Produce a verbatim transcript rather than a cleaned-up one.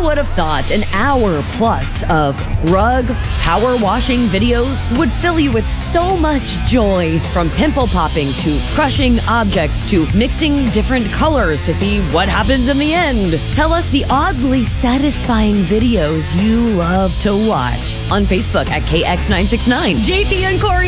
would have thought an hour plus of rug power washing videos would fill you with so much joy? From pimple popping to crushing objects to mixing different colors to see what happens in the end. Tell us the oddly satisfying videos you love to watch on Facebook at K X nine six nine. J P and Corey